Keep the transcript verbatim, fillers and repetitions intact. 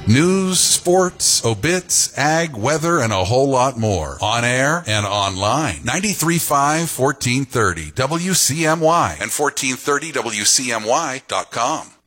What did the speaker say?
News, sports, obits, ag, weather, and a whole lot more. On air and online. ninety-three point five, fourteen thirty W C M Y and fourteen thirty W C M Y dot com.